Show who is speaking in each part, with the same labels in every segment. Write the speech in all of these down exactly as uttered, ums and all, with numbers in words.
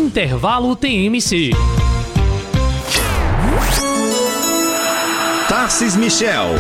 Speaker 1: Intervalo T M C.
Speaker 2: Tarcis Michel.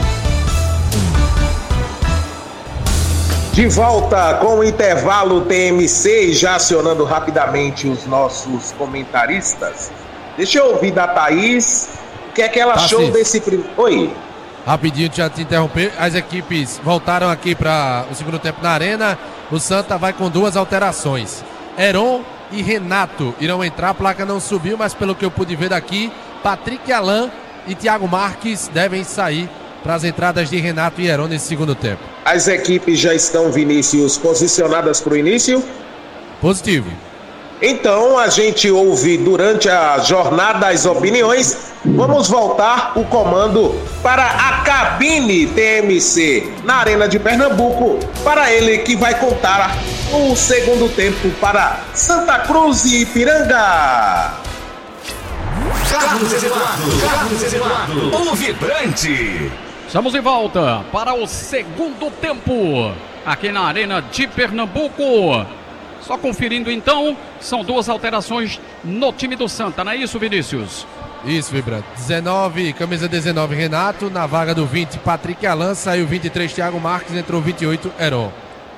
Speaker 3: De volta com o intervalo T M C, já acionando rapidamente os nossos comentaristas. Deixa eu ouvir da Thaís, o que é que ela
Speaker 4: Tarcis,
Speaker 3: achou desse primeiro... Oi.
Speaker 4: Rapidinho, já te interromper. As equipes voltaram aqui para o segundo tempo na arena. O Santa vai com duas alterações. Heron e Renato irão entrar. A placa não subiu, mas pelo que eu pude ver daqui, Patrick Alain e Thiago Marques devem sair para as entradas de Renato e Heron nesse segundo tempo.
Speaker 3: As equipes já estão, Vinícius, posicionadas para o início?
Speaker 4: Positivo.
Speaker 3: Então a gente ouve durante a jornada as opiniões. Vamos voltar o comando para a cabine T M C na Arena de Pernambuco, para ele que vai contar o segundo tempo para Santa Cruz e Ipiranga.
Speaker 2: Carlos Eduardo, Carlos Eduardo, o vibrante.
Speaker 5: Estamos de volta para o segundo tempo aqui na Arena de Pernambuco. Só conferindo então, são duas alterações no time do Santa, não é isso, Vinícius?
Speaker 4: Isso, Vibrante. dezenove, camisa dezenove, Renato. Na vaga do vinte, Patrick Alain. Saiu vinte e três, Thiago Marques. Entrou vinte e oito, Heron.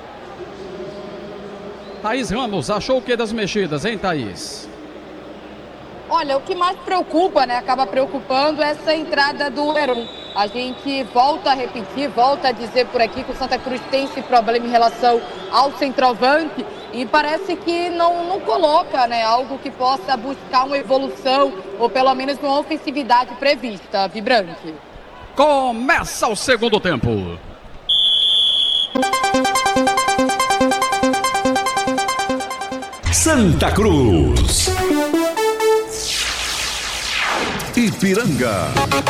Speaker 5: Thaís Ramos, achou o que das mexidas, hein, Thaís?
Speaker 6: Olha, o que mais preocupa, né, acaba preocupando é essa entrada do Heron. A gente volta a repetir, volta a dizer por aqui que o Santa Cruz tem esse problema em relação ao centroavante e parece que não, não coloca, né, algo que possa buscar uma evolução ou pelo menos uma ofensividade prevista. Vibrante.
Speaker 5: Começa o segundo tempo.
Speaker 2: Santa Cruz. Ipiranga.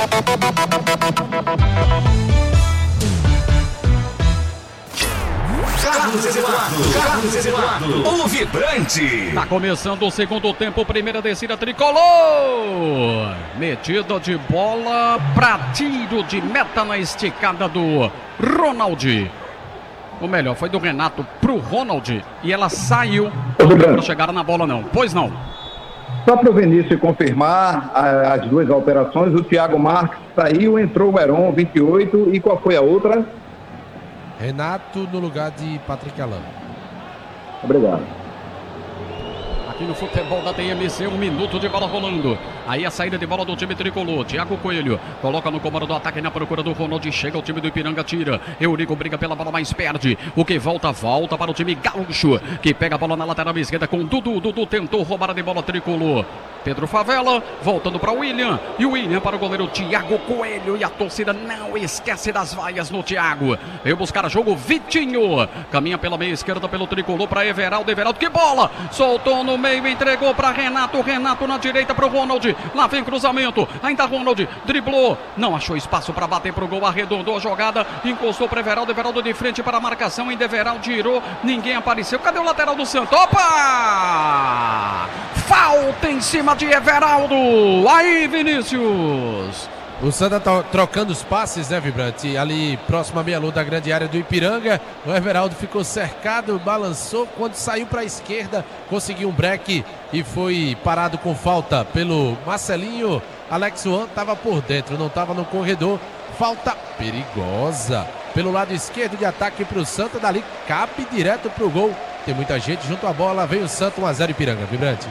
Speaker 2: Carlos Eduardo, Carlos Eduardo, o vibrante.
Speaker 5: Tá começando o segundo tempo, primeira descida tricolor. Metida de bola pra tiro de meta na esticada do Ronald. O melhor foi do Renato pro Ronald e ela saiu. Não chegaram na bola não, pois não.
Speaker 7: Só para o Vinícius confirmar a, as duas alterações, o Thiago Marques saiu, entrou o Heron, vinte e oito, e qual foi a outra?
Speaker 4: Renato no lugar de Patrick Alain.
Speaker 7: Obrigado.
Speaker 5: Aqui no futebol da T M C, um minuto de bola rolando. Aí a saída de bola do time tricolor. Thiago Coelho coloca no comando do ataque na procura do Ronald. Chega o time do Ipiranga, tira. Eurico briga pela bola, mas perde. O que volta, volta para o time gaúcho, que pega a bola na lateral esquerda com Dudu. Dudu tentou roubar a de bola tricolor. Pedro Favela voltando para o William. E o William para o goleiro Thiago Coelho. E a torcida não esquece das vaias no Thiago. Veio buscar jogo Vitinho. Caminha pela meia esquerda pelo tricolor para Everaldo. Everaldo, que bola! Soltou no meio, entregou para Renato. Renato na direita para o Ronald. Lá vem cruzamento. Ainda Ronald driblou. Não achou espaço para bater para o gol. Arredondou a jogada. Encostou para Everaldo. Everaldo de frente para a marcação. Ainda Everaldo tirou. Ninguém apareceu. Cadê o lateral do Santos? Opa! Falta em cima de Everaldo. Aí, Vinícius.
Speaker 4: O Santa tá trocando os passes, né, Vibrante? Ali próximo à meia-lua da grande área do Ipiranga. O Everaldo ficou cercado, balançou. Quando saiu para a esquerda, conseguiu um break e foi parado com falta pelo Marcelinho. Alex Juan estava por dentro, não estava no corredor. Falta perigosa pelo lado esquerdo de ataque para o Santa. Dali cabe direto para o gol. Tem muita gente junto à bola. Vem o Santa, um a zero Ipiranga, Vibrante.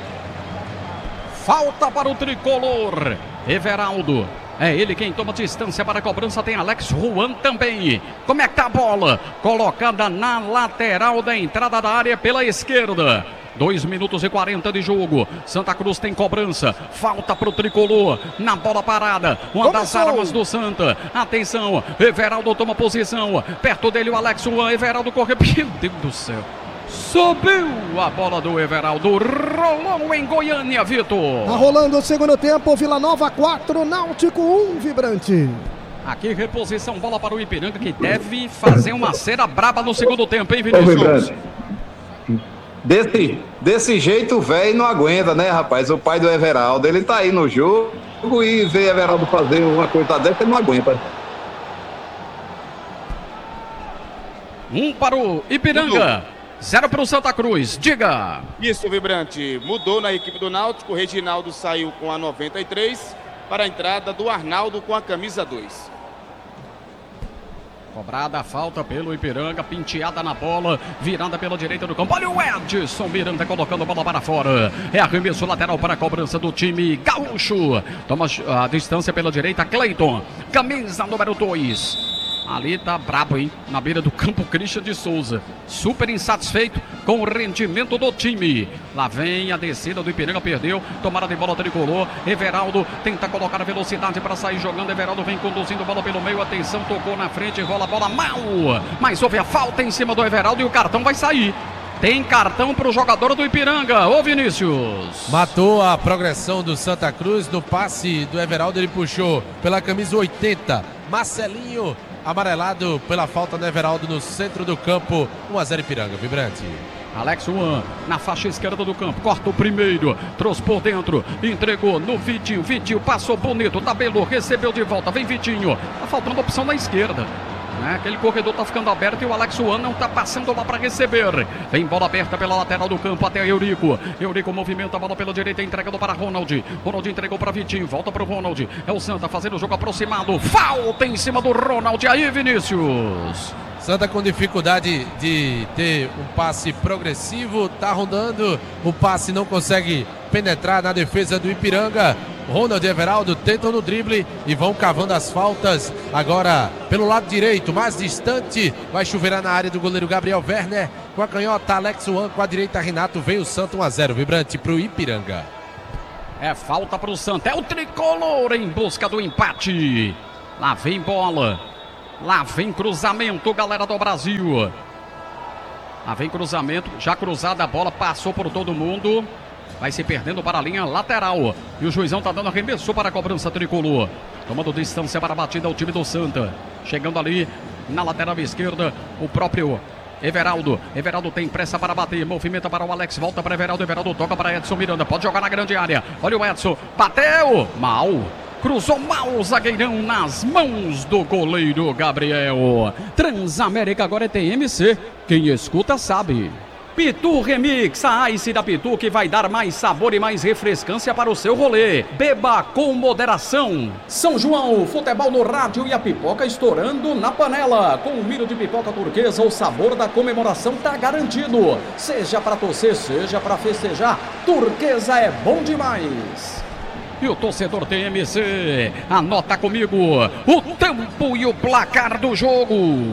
Speaker 5: Falta para o tricolor. Everaldo. É ele quem toma distância para a cobrança. Tem Alex Juan também. Como é que tá a bola? Colocada na lateral da entrada da área pela esquerda. dois minutos e quarenta de jogo. Santa Cruz tem cobrança. Falta para o tricolor. Na bola parada. Uma das armas do Santa. Atenção. Everaldo toma posição. Perto dele o Alex Juan. Everaldo corre. Meu Deus do céu. Subiu a bola do Everaldo. Rolou em Goiânia, Vitor.
Speaker 8: Tá rolando o segundo tempo. Vila Nova quatro, Náutico um, Vibrante.
Speaker 5: Aqui reposição, bola para o Ipiranga, que deve fazer uma cera braba no segundo tempo, hein, Vinícius?
Speaker 7: Desse, desse jeito o velho não aguenta, né, rapaz? O pai do Everaldo, ele tá aí no jogo e ver Everaldo fazer uma coisa dessa, ele não aguenta.
Speaker 5: Um para o Ipiranga. zero para o Santa Cruz. Diga.
Speaker 9: Isso, Vibrante. Mudou na equipe do Náutico. O Reginaldo saiu com a noventa e três para a entrada do Arnaldo com a camisa dois.
Speaker 5: Cobrada a falta pelo Ipiranga, penteada na bola, virada pela direita do campo. Olha o Edson Miranda colocando a bola para fora. É arremesso lateral para a cobrança do time gaúcho. Toma a distância pela direita, Cleiton, camisa número dois. Ali tá brabo, hein? Na beira do campo, Christian de Souza. Super insatisfeito com o rendimento do time. Lá vem a descida do Ipiranga, perdeu. Tomada de bola tricolor. Everaldo tenta colocar a velocidade para sair jogando. Everaldo vem conduzindo bola pelo meio. Atenção, tocou na frente, rola a bola mal. Mas houve a falta em cima do Everaldo e o cartão vai sair. Tem cartão para o jogador do Ipiranga. Ô Vinícius.
Speaker 4: Matou a progressão do Santa Cruz no passe do Everaldo. Ele puxou pela camisa oitenta. Marcelinho, amarelado pela falta do Everaldo no centro do campo. um a zero Ipiranga, Vibrante.
Speaker 5: Alex Juan na faixa esquerda do campo, corta o primeiro, trouxe por dentro, entregou no Vitinho, Vitinho passou bonito, tabelou, recebeu de volta, vem Vitinho, tá faltando opção na esquerda. Né? Aquele corredor tá ficando aberto e o Alex Juan não tá passando lá para receber. Vem bola aberta pela lateral do campo até Eurico. Eurico movimenta a bola pela direita, entregando para Ronald. Ronald entregou para Vitinho, volta para o Ronald. É o Santa fazendo o jogo aproximado. Falta em cima do Ronald. Aí, Vinícius.
Speaker 4: Santa com dificuldade de ter um passe progressivo, tá rondando, o passe não consegue penetrar na defesa do Ipiranga. Ronald e Everaldo tentam no drible e vão cavando as faltas. Agora pelo lado direito, mais distante, vai chuveirar na área do goleiro Gabriel Werner. Com a canhota Alex Juan, com a direita Renato, vem o Santa um a zero, Vibrante, pro Ipiranga.
Speaker 5: É falta pro Santa, é o tricolor em busca do empate. Lá vem bola, lá vem cruzamento, galera do Brasil. Lá vem cruzamento, já cruzada a bola, passou por todo mundo. Vai se perdendo para a linha lateral. E o juizão tá dando arremesso para a cobrança tricolor. Tomando distância para a batida ao time do Santa. Chegando ali na lateral esquerda, o próprio Everaldo. Everaldo tem pressa para bater. Movimenta para o Alex. Volta para Everaldo. Everaldo toca para Edson Miranda. Pode jogar na grande área. Olha o Edson. Bateu. Mal. Cruzou mal o zagueirão nas mãos do goleiro Gabriel. Transamérica agora é T M C. Quem escuta sabe. Pitu Remix, a Ice da Pitu que vai dar mais sabor e mais refrescância para o seu rolê. Beba com moderação. São João, futebol no rádio e a pipoca estourando na panela. Com o milho de pipoca turquesa, o sabor da comemoração tá garantido. Seja para torcer, seja para festejar, turquesa é bom demais. E o torcedor T M C, anota comigo o tempo e o placar do jogo.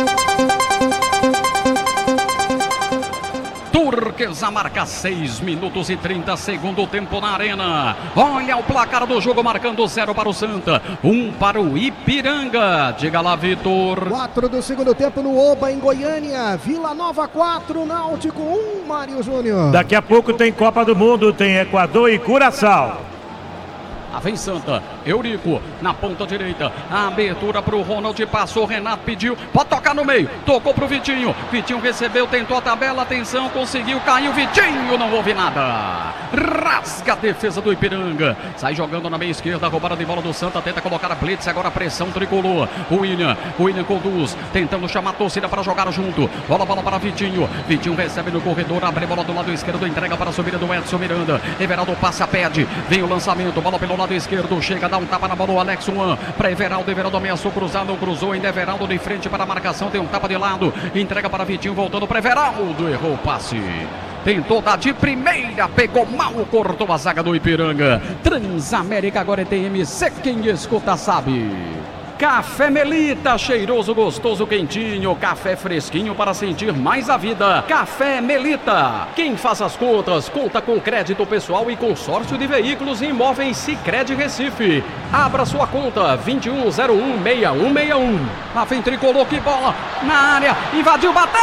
Speaker 5: Turquesa marca seis minutos e trinta segundo tempo na arena. Olha o placar do jogo marcando zero para o Santa, um para o Ipiranga. Diga lá, Vitor.
Speaker 8: quatro do segundo tempo no Oba, em Goiânia. Vila Nova quatro, Náutico um, Mário Júnior.
Speaker 10: Daqui a pouco tem Copa do Mundo, tem Equador e Curaçao.
Speaker 5: Lá vem Santa, Eurico na ponta direita, a abertura para o Ronald, passou, Renato pediu, pode tocar no meio, tocou para o Vitinho, Vitinho recebeu, tentou a tabela, atenção, conseguiu, caiu, Vitinho, não houve nada, rasga a defesa do Ipiranga, sai jogando na meia esquerda, roubada de bola do Santa, tenta colocar a blitz, agora a pressão tricolor, o William, o William conduz, tentando chamar a torcida para jogar junto, bola, bola para Vitinho, Vitinho recebe no corredor, abre a bola do lado esquerdo, entrega para a subida do Edson Miranda, Everaldo passa, pede, vem o lançamento, bola pelo lado esquerdo, chega, dá um tapa na bola o Alex Juan, para Everaldo, Everaldo ameaçou cruzar, não cruzou, ainda Everaldo de frente para a marcação, tem um tapa de lado, entrega para Vitinho, voltando para Everaldo, errou o passe, tentou dar de primeira, pegou mal, cortou a zaga do Ipiranga. Transamérica agora é T M C, quem escuta sabe. Café Melita, cheiroso, gostoso, quentinho, café fresquinho para sentir mais a vida. Café Melita, quem faz as contas, conta com crédito pessoal e consórcio de veículos e imóveis Sicredi Recife. Abra sua conta, vinte e um zero um, seis um seis um. Lá vem tricolor, que bola, na área, invadiu, bateu,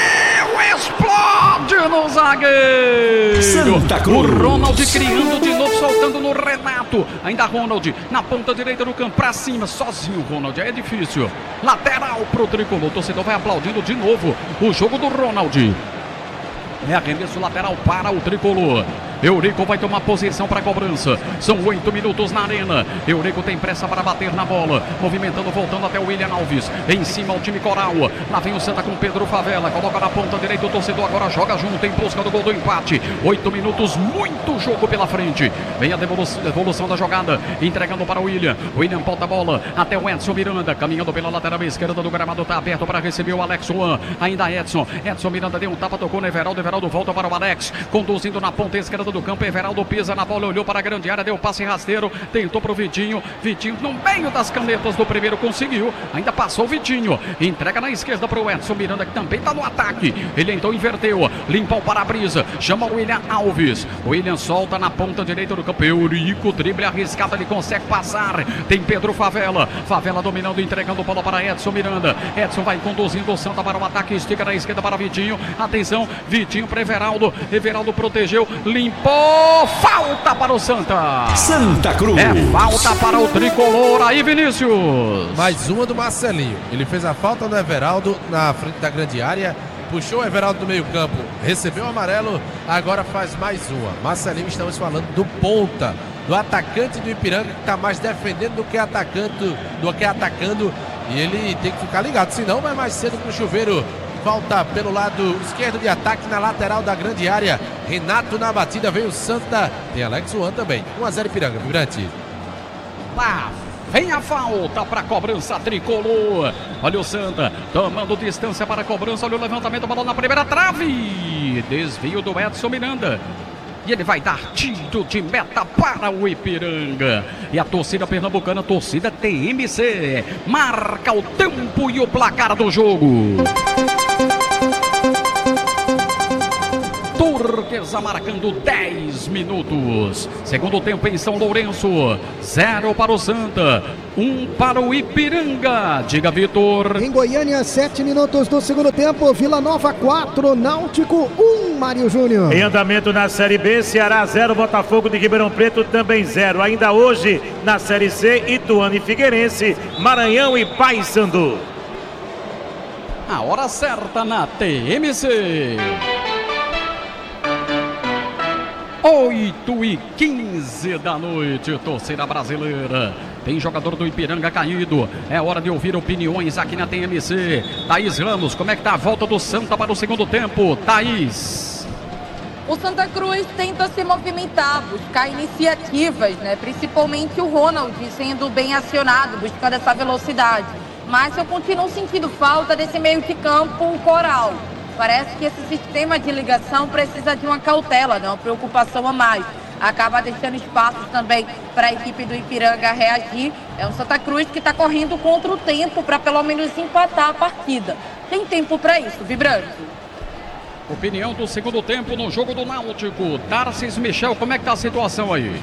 Speaker 5: explode no zagueiro.
Speaker 2: Santa Cruz.
Speaker 5: O Ronald criando de novo, soltando no Renato. Ainda Ronald, na ponta direita do campo, pra cima, sozinho. Ronald, é difícil, lateral pro tricolor, o torcedor vai aplaudindo de novo o jogo do Ronald, é arremesso lateral para o tricolor, Eurico vai tomar posição para cobrança. São oito minutos na arena. Eurico tem pressa para bater na bola. Movimentando, voltando até o William Alves. Em cima o time Coral. Lá vem o Santa com Pedro Favela. Coloca na ponta direita o torcedor. Agora joga junto em busca do gol do empate. Oito minutos, muito jogo pela frente. Vem a devolução, devolução da jogada. Entregando para o William. William volta a bola até o Edson Miranda. Caminhando pela lateral esquerda do gramado. Está aberto para receber o Alex Juan. Ainda Edson. Edson Miranda deu um tapa, tocou no Everaldo. Everaldo volta para o Alex. Conduzindo na ponta esquerda do campo. Everaldo pisa na bola, olhou para a grande área, deu passe rasteiro. Tentou para o Vitinho. Vitinho no meio das canetas do primeiro conseguiu. Ainda passou o Vitinho. Entrega na esquerda para o Edson Miranda, que também está no ataque. Ele então inverteu. Limpa o para-brisa. Chama o William Alves. O William solta na ponta direita do campo. Eurico, drible arriscado, ele consegue passar. Tem Pedro Favela. Favela dominando, entregando bola para Edson Miranda. Edson vai conduzindo o Santa para o ataque. Estica na esquerda para Vitinho. Atenção, Vitinho para Everaldo. Everaldo protegeu, limpou. Falta para o Santa.
Speaker 2: Santa Cruz.
Speaker 5: É falta para o tricolor. Aí, Vinícius.
Speaker 4: Mais uma do Marcelinho. Ele fez a falta do Everaldo na frente da grande área. Puxou o Everaldo do meio campo, recebeu o amarelo, agora faz mais uma. Marcelinho, estamos falando do ponta, do atacante do Ipiranga, que está mais defendendo do que atacando, do que atacando, e ele tem que ficar ligado, senão vai mais cedo pro chuveiro. Volta pelo lado esquerdo de ataque na lateral da grande área. Renato na batida, veio o Santa, tem Alex Juan também. um a zero Ipiranga, vibrante.
Speaker 5: Lá vem a falta para a cobrança tricolor. Olha o Santa tomando distância para a cobrança. Olha o levantamento, bola na primeira trave. Desvio do Edson Miranda. E ele vai dar tiro de meta para o Ipiranga. E a torcida pernambucana, a torcida T M C, marca o tempo e o placar do jogo. Turquesa marcando dez minutos. Segundo tempo em São Lourenço. Zero para o Santa, um para o Ipiranga. Diga, Vitor.
Speaker 8: Em Goiânia, sete minutos do segundo tempo. Vila Nova quatro, Náutico um, Mário Júnior.
Speaker 10: Em andamento na Série B, Ceará zero, Botafogo de Ribeirão Preto também zero. Ainda hoje na Série C, Ituano e Figueirense, Maranhão e Paysandu.
Speaker 5: A hora certa na T M C. oito e quinze da noite, torcida brasileira. Tem jogador do Ipiranga caído. É hora de ouvir opiniões aqui na T M C. Thaís Ramos, como é que tá a volta do Santa para o segundo tempo? Thaís.
Speaker 6: O Santa Cruz tenta se movimentar, buscar iniciativas, né? Principalmente o Ronald sendo bem acionado, buscando essa velocidade. Mas eu continuo sentindo falta desse meio de campo Coral. Parece que esse sistema de ligação precisa de uma cautela, né? Uma preocupação a mais. Acaba deixando espaço também para a equipe do Ipiranga reagir. É um Santa Cruz que está correndo contra o tempo para pelo menos empatar a partida. Tem tempo para isso, Vibrante.
Speaker 5: Opinião do segundo tempo no jogo do Náutico. Tarcísio Michel, como é que tá a situação aí?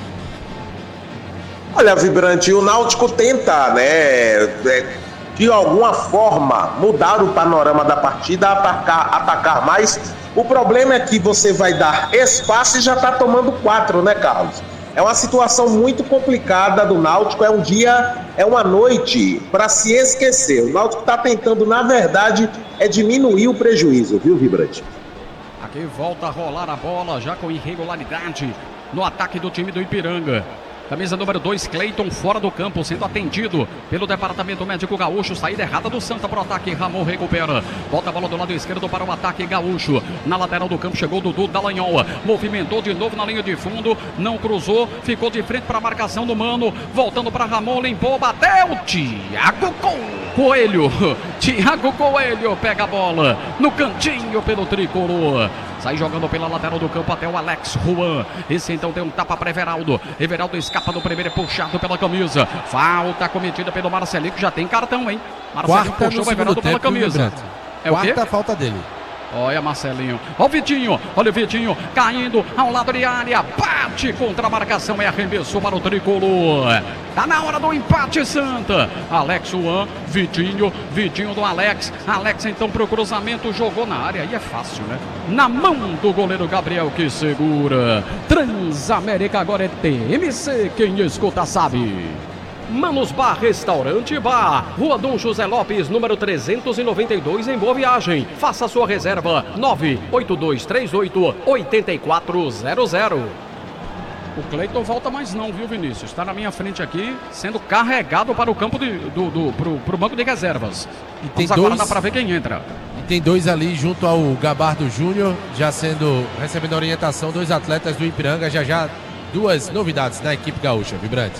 Speaker 3: Olha, Vibrante, o Náutico tenta, né, é, de alguma forma mudar o panorama da partida, atacar, atacar mais. O problema é que você vai dar espaço e já está tomando quatro, né, Carlos? É uma situação muito complicada do Náutico, é um dia, é uma noite para se esquecer. O Náutico está tentando, na verdade, é diminuir o prejuízo, viu, Vibrante?
Speaker 5: Aqui volta a rolar a bola, já com irregularidade no ataque do time do Ipiranga. Camisa número dois, Cleiton, fora do campo, sendo atendido pelo Departamento Médico Gaúcho. Saída errada do Santa para o ataque. Ramon recupera. Volta a bola do lado esquerdo para o ataque Gaúcho. Na lateral do campo chegou Dudu Dallagnol. Movimentou de novo na linha de fundo. Não cruzou. Ficou de frente para a marcação do Mano. Voltando para Ramon. Limpou. Bateu. Thiago Coelho. Thiago Coelho pega a bola no cantinho pelo tricolor. Sai jogando pela lateral do campo até o Alex Juan. Esse então deu um tapa para Everaldo. Everaldo escapa do primeiro, é puxado pela camisa. Falta cometida pelo Marcelinho, que já tem cartão, hein? Marcelinho
Speaker 4: Quarta
Speaker 5: puxou o Everaldo pela camisa.
Speaker 4: É o quê? Quarta falta dele.
Speaker 5: Olha Marcelinho, olha o Vitinho, olha o Vitinho caindo ao lado de área, bate contra a marcação e arremessou para o tricolor. Tá na hora do empate, Santa. Alex Juan, Vitinho, Vitinho do Alex. Alex então pro cruzamento, jogou na área, aí é fácil, né? Na mão do goleiro Gabriel que segura. Transamérica agora é T M C, quem escuta sabe. Manos Bar Restaurante Bar, Rua Dom José Lopes, número trezentos e noventa e dois, em Boa Viagem. Faça sua reserva nove oito dois três oito oito quatro zero zero. O Cleiton volta mais não, viu, Vinícius? Está na minha frente aqui, sendo carregado para o campo de, do, do pro, pro banco de reservas.
Speaker 4: E tem
Speaker 5: Vamos aguardar
Speaker 4: dois...
Speaker 5: para ver quem entra.
Speaker 4: E tem dois ali junto ao Gabardo Júnior, já sendo, recebendo orientação, dois atletas do Ipiranga, já já duas novidades na equipe gaúcha, Vibrante.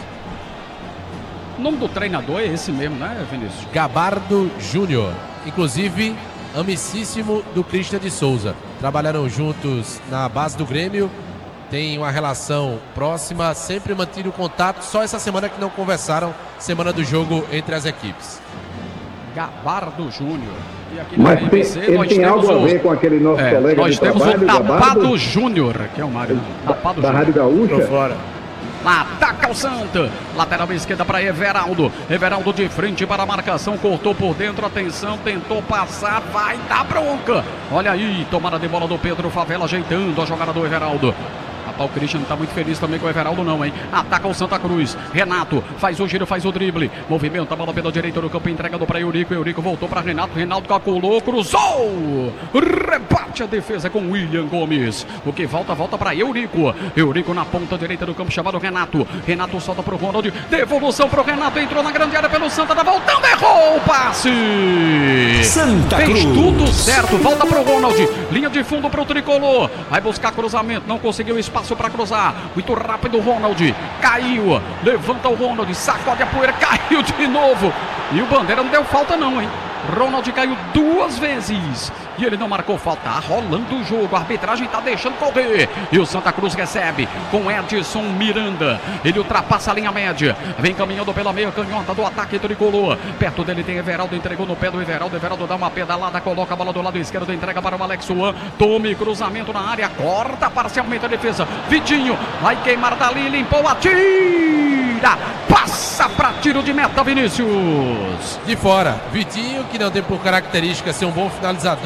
Speaker 5: O nome do treinador é esse mesmo, né, Vinícius?
Speaker 4: Gabardo Júnior, inclusive amicíssimo do Christian de Souza. Trabalharam juntos na base do Grêmio, tem uma relação próxima, sempre mantido o contato, só essa semana que não conversaram, semana do jogo entre as equipes.
Speaker 5: Gabardo Júnior. E aqui na
Speaker 7: Mas
Speaker 5: M
Speaker 7: tem,
Speaker 5: C,
Speaker 7: ele
Speaker 5: nós
Speaker 7: tem
Speaker 5: temos
Speaker 7: algo
Speaker 5: o,
Speaker 7: a ver com aquele nosso
Speaker 5: é,
Speaker 7: colega
Speaker 5: nós
Speaker 7: de
Speaker 5: temos
Speaker 7: trabalho,
Speaker 5: o Tapado
Speaker 7: Gabardo?
Speaker 5: Júnior, que é o Mário. Tapado
Speaker 7: Da
Speaker 5: Júnior.
Speaker 7: Rádio Gaúcha?
Speaker 10: fora.
Speaker 5: Ataca o Santa. Lateral esquerda para Everaldo. Everaldo de frente para a marcação. Cortou por dentro. Atenção. Tentou passar. Vai dar bronca. Olha aí. Tomada de bola do Pedro Favela. Ajeitando a jogada do Everaldo. Rapaz, o Christian não tá muito feliz também com o Everaldo não, hein? Ataca o Santa Cruz. Renato faz o giro, faz o drible. Movimenta a bola pela direita do campo, entregando para Eurico. Eurico voltou para Renato. Renato calculou, cruzou. Rebate a defesa com William Gomes. O que volta, volta para Eurico. Eurico na ponta direita do campo, chamado Renato. Renato solta pro Ronald. Devolução pro Renato. Entrou na grande área pelo Santa. Tá voltando, errou o passe.
Speaker 2: Santa
Speaker 5: Fez
Speaker 2: Cruz.
Speaker 5: tudo certo. Volta pro Ronald. Linha de fundo pro Tricolor. Vai buscar cruzamento. Não conseguiu espaço. Espaço para cruzar, muito rápido o Ronald, caiu, levanta o Ronald, sacode a poeira, caiu de novo, e o Bandeira não deu falta não, hein? Ronald caiu duas vezes e ele não marcou falta. Tá rolando o jogo, a arbitragem tá deixando correr. E o Santa Cruz recebe com Edson Miranda. Ele ultrapassa a linha média, vem caminhando pela meia canhota do ataque tricolor. Perto dele tem Everaldo, entregou no pé do Everaldo. Everaldo dá uma pedalada, coloca a bola do lado esquerdo, entrega para o Alex Juan. Tome cruzamento na área, corta parcialmente a defesa. Vitinho vai queimar dali, limpou, atira, passa para tiro de meta, Vinícius.
Speaker 4: De fora, Vitinho, que não tem por característica ser um bom finalizador.